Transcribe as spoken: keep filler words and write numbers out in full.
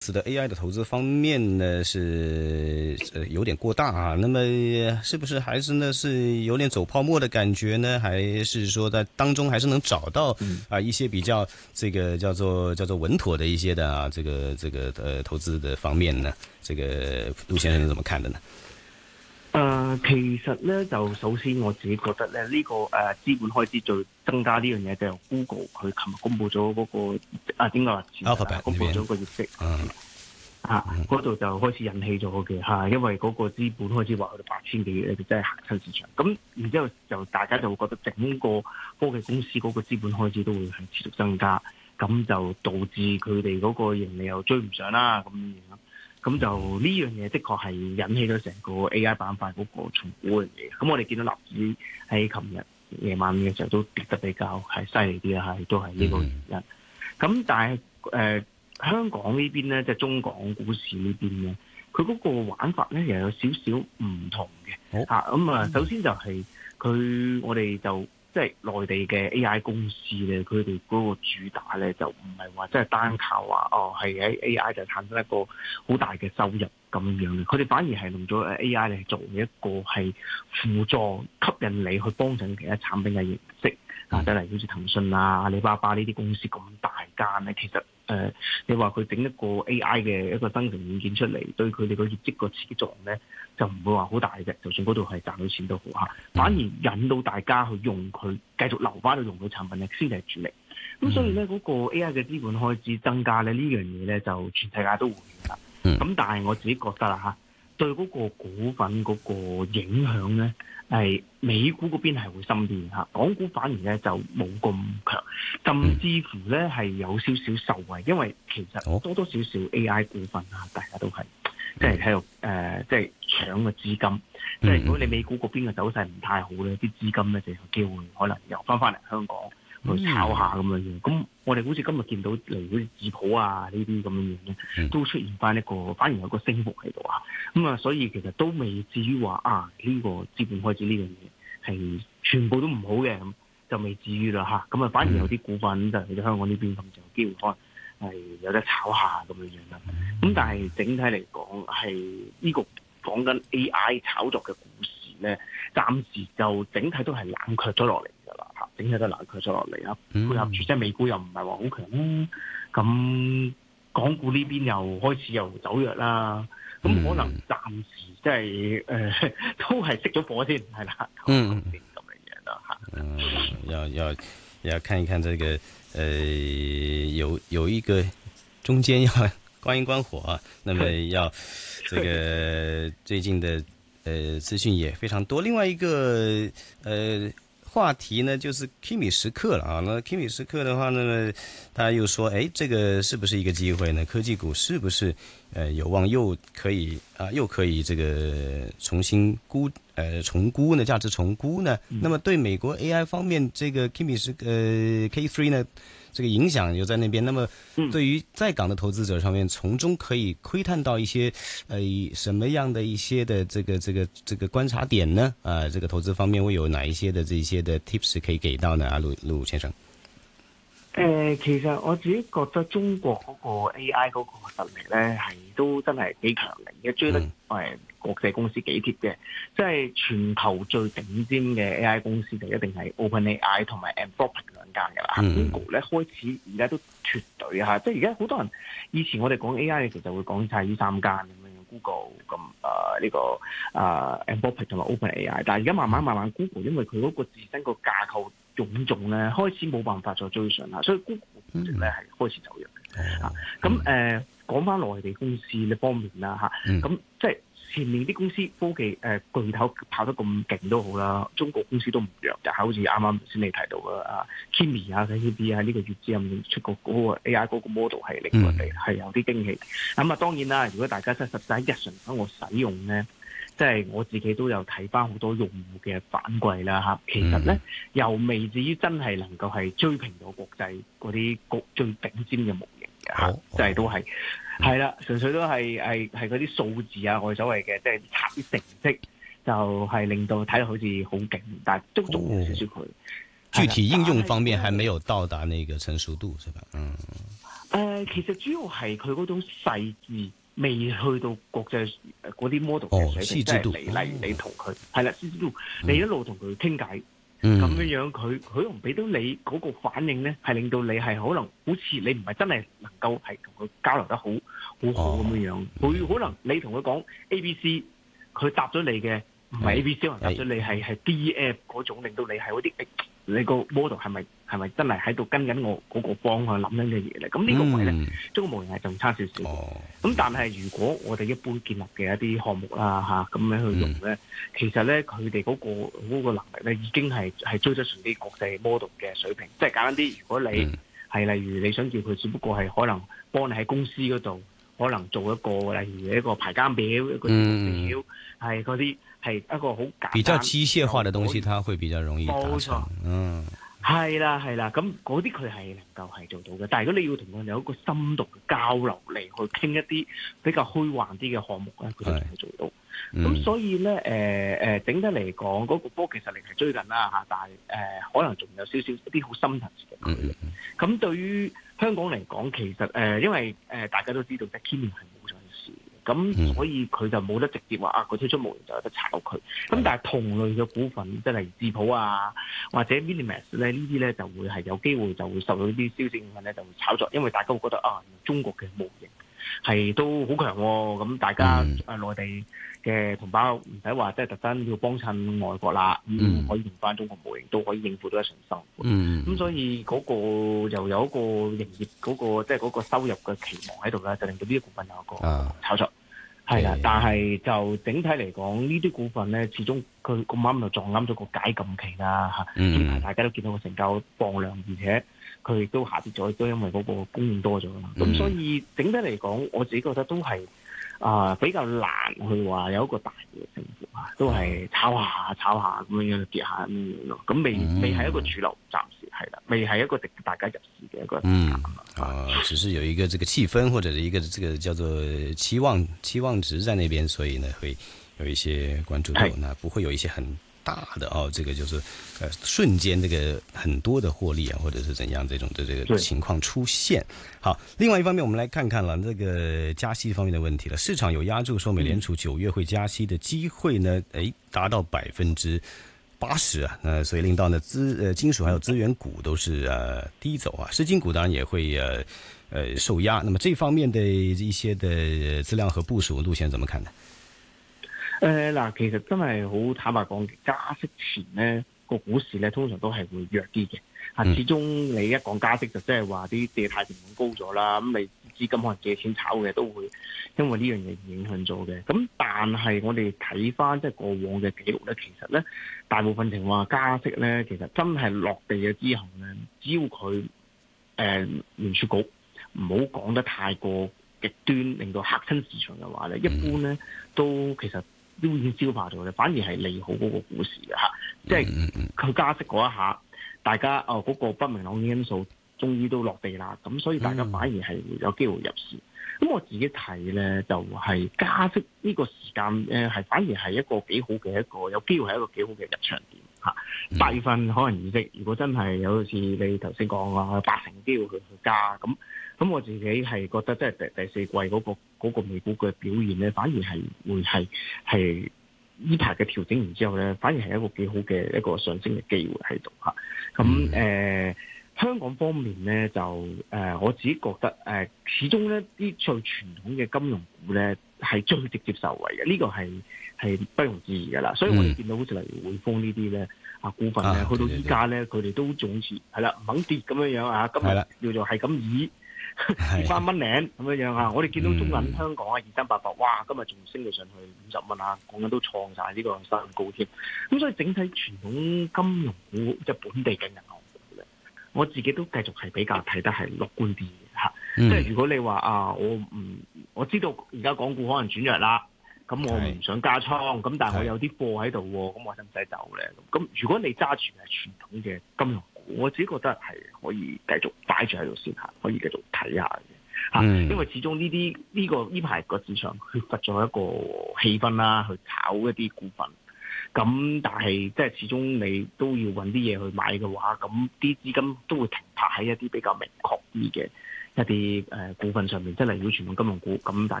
此的 A I 的投资方面呢是呃有点过大啊，那么是不是还是呢是有点走泡沫的感觉呢？还是说在当中还是能找到啊一些比较这个叫做叫做稳妥的一些的啊这个这个呃投資的方面呢？這個陸先生怎麼看的呢？ 誒、呃，其實咧就首先我自己覺得咧呢、這個誒、呃、資本開支最增加呢樣嘢就係 Google 佢琴日公布咗嗰、那個啊點解話前公布咗個業績啊嗰度就開始引起咗嘅嚇，因為嗰個資本開支話去到八千幾億咧，就真係行親市場。咁然之後就大家就會覺得整個科技公司嗰個資本開支都會係持續增加，咁就導致佢哋嗰個盈利又追唔上啦咁樣。咁就呢樣嘢的確係引起咗成個 A I 板塊嗰個重估嘅嘢。咁我哋見到納指喺琴日夜晚嘅時候都跌得比較係犀利啲啦，係都係呢個原因。咁、嗯、但係誒、呃、香港呢邊咧，即係中港股市呢邊咧，佢嗰個玩法咧又有少少唔同嘅嚇。咁啊，首先就係佢我哋就。即係內地嘅 A I 公司咧，佢哋嗰個主打咧就唔係話即係單靠話哦係喺 A I 就產生一個好大嘅收入咁樣嘅，佢哋反而係用咗 A I 嚟做一個係輔助吸引你去幫襯其他產品嘅形式啊，即係例如好似騰訊啊、阿里巴巴呢啲公司咁大間咧，其實誒、呃、你話佢整一個 A I 嘅一個生成軟件出嚟，對佢哋個業績個刺激作用咧，就唔會話好大嘅，就算嗰度係賺到錢都好嚇，反而引到大家去用佢，繼續留翻去用佢產品咧，先係主力。咁所以咧，嗰、那個 A I 嘅資本開支增加咧，呢樣嘢咧就全世界都會㗎。咁但係我自己覺得啦嚇，對嗰個股份嗰個影響咧，係美股嗰邊係會深啲嚇，港股反而咧就冇咁強，甚至乎咧係有少少受惠，因為其實多多少少 A I 股份啊，大家都係。即係喺度誒，即係搶嘅資金。即係如果你美股嗰邊嘅走勢唔太好咧，啲資金咧就有機會可能又翻翻嚟香港去炒下咁樣樣。咁我哋好似今日見到例如好似智普啊呢啲咁樣樣咧，都出現翻一個反而有個升幅喺度啊。咁啊，所以其實都未至於話啊呢、呢個資本開支呢樣嘢係全部都唔好嘅，咁就未至於啦嚇。咁啊，反而有啲股份就去咗香港呢邊咁就有機會可能。係有得炒下咁樣樣啦，咁但係整體嚟講係呢個講緊 A I 炒作嘅股市咧，暫時就整體都係冷卻咗落嚟㗎啦嚇，整體都冷卻咗落嚟啦，配合住即係美股又唔係話好強啦，咁港股呢邊又開始又走弱啦，咁可能暫時即係誒都係熄咗火先係啦，嗯，咁樣樣啦嚇， 嗯，要要要看一看這個。呃，有有一個中間要關一關火啊，那麼要這個最近的呃資訊也非常多。另外一個呃話題呢，就是 Kimi 時刻了啊。那 Kimi 時刻的話呢，他又說，誒，這個是不是一個機會呢？科技股是不是呃有望又可以啊，又可以這個重新估呃重估呢？價值重估呢？嗯、那麼對美國 A I 方面，這個 Kimi 時呃 K 三呢，這個影響又在那邊。那麼對於在港的投資者上面，從中可以窺探到一些呃什麼樣的一些的這個這個這個觀察點呢？啊、呃，這個投資方面會有哪一些的這些的 tips 可以給到呢？啊，陸陸先生。 誒、呃，其實我自己覺得中國嗰個 A I 嗰個實力咧，係都真係幾強力嘅，追得誒、嗯、國際公司幾貼嘅。即係全球最頂尖嘅 A I 公司就一定係 OpenAI 同埋 Anthropic 兩間㗎啦。嗯、Google 咧開始而家都脫隊嚇，即係而家好多人以前我哋講 A I 其實會講晒呢三間咁樣 Google 咁誒呢個誒 Anthropic 同埋 OpenAI， 但係而家慢慢慢慢 Google 因為佢嗰個自身個架構臃腫咧，開始冇辦法再追上啦，所以 Google 嘅估值咧係開始走弱嘅。啊，咁誒講翻內地公司呢方面啦嚇，咁、嗯、即係前面啲公司科技誒、呃、巨頭跑得咁勁都好啦，中國公司都唔弱，就係好似啱啱先你提到嘅啊 Kimi 啊、呢啲啊呢個月之後出個嗰個 A I 嗰個 model 係令我哋係有啲驚喜。咁啊當然啦，如果大家真係實際喺日常生活使用咧。即係我自己都有睇翻好多用戶嘅反饋啦嚇，其實咧、嗯、又未至於真係能夠係追平到國際嗰啲國最頂尖嘅模型嘅嚇，就係都係係啦，純粹都係係係嗰啲數字啊，我哋所謂嘅即係查啲成績，就係令到睇落好似好勁，但係都仲有少少佢。 具體應用方面還沒有到達那個成熟度，是吧？嗯。 呃，其實主要係佢嗰種細緻未去到國際嗰啲 model 嘅水平，即係你例如你同佢係啦，細緻度你一路同佢傾偈，咁、嗯、樣樣佢佢可能俾到你嗰個反應咧，係令到你係可能好似你唔係真係能夠係同佢交流得好好好咁樣樣，佢、哦、可能你同佢講 A B C， 佢答咗你嘅唔係 A B C， 可能答咗你係係 D F 嗰種，令到你係嗰啲你個 model 係咪係咪真係喺度跟緊我嗰個方向諗緊嘅嘢咧？咁呢個位咧，中國模型係仲差少少。咁、哦、但係如果我哋一般建立嘅一啲項目啦嚇咁樣去用咧、嗯，其實咧佢哋嗰個嗰、嗰個能力咧已經係係追得上啲國際 model 嘅水平。即係簡單啲，如果你係、嗯、例如你想叫佢，只不過係可能幫你喺公司嗰度可能做一個例如一個排監表一個表，係嗰啲。係一個好簡單比較機械化的東西，它會比較容易達成。冇錯， 嗯，係啦係啦，咁嗰啲佢係能夠係做到嘅。但係如果你要同佢有一個深度嘅交流嚟去傾一啲比較虛幻啲嘅項目咧，佢就係做到。咁、嗯、所以咧，誒、呃、誒，整體嚟講，嗰、那個科技實力係追緊啦吓，但係誒、呃、可能仲有少少一啲好深層次嘅距離。咁、嗯、對於香港嚟講，其實誒、呃，因為誒、呃、大家都知道，即係 Kimi 係冇上市。咁所以佢就冇得直接話啊，佢推出模型就有得炒佢。咁但係同類嘅股份，即係例如智譜啊，或者 Minimax 咧，呢啲咧就會係有機會就會受到呢啲消息影響咧，就會炒作。因為大家會覺得啊，中國嘅模型係都好強喎。咁大家啊內地嘅同胞唔使話即係特登要幫襯外國啦，咁、嗯、可以用翻中國模型都可以應付到日常生活。咁、嗯、所以嗰個又有一個營業嗰、嗰個即係嗰個收入嘅期望喺度咧，就令到呢啲股份有一個炒作。係、啊、啦，但係就整體嚟講，呢啲股份咧，始終佢咁啱就撞啱咗個解禁期啦嚇。近、嗯、排大家都見到個成交放量，而且佢亦都下跌咗，都因為嗰個供應多咗啦。咁、嗯、所以整體嚟講，我自己覺得都係啊、呃、比較難去話有一個大嘅升幅啊，都係炒下炒下咁樣樣跌下咁樣咯。咁未、嗯、未係一個主流，暫時係啦，未係一個值得大家入市嘅一個嗯啊、呃，只是有一個這個氣氛或者一個這個叫做期望期望值在那邊，所以呢會有一些關注度，那不會有一些很大的哦，這個就是呃瞬間這個很多的獲利啊，或者是怎樣這種的這個情況出現。好，另外一方面，我們來看看了這個加息方面的問題了。市場有押注說美聯儲九月會加息的機會呢，誒達到百分之八十啊，呃，所以令到呢資呃金屬還有資源股都是呃低走啊，濕金股當然也會呃呃受壓。那麼這方面的一些的資料和部署，陸先生怎麼看呢？ 誒嗱，其實真係好坦白講，加息前呢個股市咧通常都係會弱啲嘅。啊，始終你一講加息就即係話啲借貸成本高咗啦，咁你資金可能借錢炒嘅都會因為呢樣嘢影響咗嘅。咁但係我哋睇翻即係過往嘅記錄咧，其實咧大部分情況下加息咧，其實真係落地嘅之後咧，只要佢誒聯儲局唔好講得太過極端，令到嚇親市場嘅話咧，一般咧都其實都已經消化咗嘅，反而係利好嗰個股市嘅嚇。即係佢加息嗰一下，大家哦嗰、嗰個不明朗嘅因素終於都落地啦，咁所以大家反而係有機會入市。咁我自己睇咧，就係、是、加息呢個時間誒，係反而係一個幾好嘅一個，有機會係一個幾好嘅入場點嚇。八月份可能議息，如果真係有好似你頭先講啊，八成機會去去加咁。咁我自己係覺得，即係第第四季嗰、嗰個嗰、嗰個美股嘅表現咧，反而係會係係呢排嘅調整完之後咧，反而係一個幾好嘅一個上升嘅機會喺度嚇。咁誒、呃、香港方面咧，就誒、呃、我自己覺得誒、呃，始終咧啲最傳統嘅金融股咧係最直接受惠嘅，呢、呢個係係不容置疑㗎啦。所以我哋見到好似例如匯豐呢啲咧啊股份咧，去到依家咧，佢哋都仲好似係啦唔肯跌咁樣樣啊，今日叫做係咁以。跌翻蚊零咁樣樣啊！我哋見到中銀香港啊，二三八八，哇！今日仲升到上去五十蚊啊，講緊都創晒呢個新高添。咁所以整體傳統金融股即係本地嘅銀行股咧，我自己都繼續係比較睇得係樂觀啲嘅吓。即係如果你話啊，我唔我知道而家港股可能轉弱啦，咁我唔想加倉，咁但係我有啲貨喺度，咁我使唔使走咧？咁如果你揸住係傳統嘅金融，我自己覺得係可以繼續擺住喺度先嚇，可以繼續睇下嘅嚇、嗯，因為始終呢啲呢個呢排個市場缺乏咗一個氣氛啦，去炒一啲股份。咁但係即係始終你都要揾啲嘢去買嘅話，咁啲資金都會停泊喺一啲比較明確啲嘅一啲誒股份上面，即係例如傳統金融股咁大。